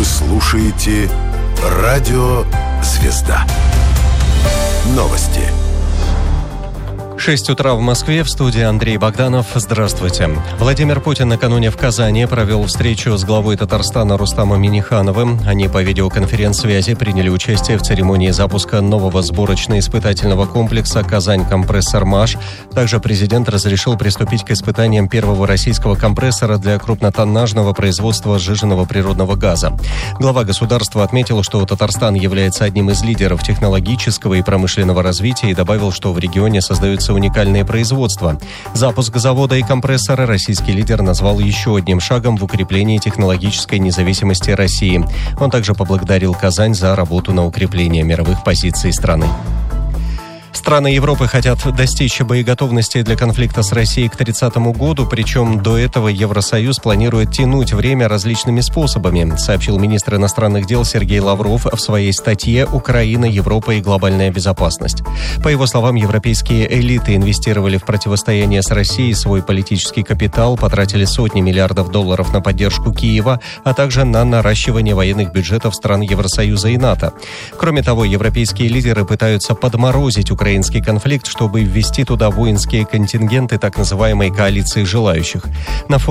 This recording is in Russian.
Вы слушаете «Радио Звезда». Новости. 6 утра в Москве, в студии Андрей Богданов. Здравствуйте. Владимир Путин накануне в Казани провел встречу с главой Татарстана Рустамом Миннихановым. Они по видеоконференц-связи приняли участие в церемонии запуска нового сборочно-испытательного комплекса «Казань-компрессор-Маш». Также президент разрешил приступить к испытаниям первого российского компрессора для крупнотоннажного производства сжиженного природного газа. Глава государства отметил, что Татарстан является одним из лидеров технологического и промышленного развития и добавил, что в регионе создаются уникальные производства. Запуск завода и компрессора российский лидер назвал еще одним шагом в укреплении технологической независимости России. Он также поблагодарил Казань за работу на укрепление мировых позиций страны. Страны Европы хотят достичь боеготовности для конфликта с Россией к 30 году, причем до этого Евросоюз планирует тянуть время различными способами, сообщил министр иностранных дел Сергей Лавров в своей статье «Украина, Европа и глобальная безопасность». По его словам, европейские элиты инвестировали в противостояние с Россией свой политический капитал, потратили сотни миллиардов долларов на поддержку Киева, а также на наращивание военных бюджетов стран Евросоюза и НАТО. Кроме того, европейские лидеры пытаются подморозить украинский конфликт, чтобы ввести туда воинские контингенты так называемой коалиции желающих. На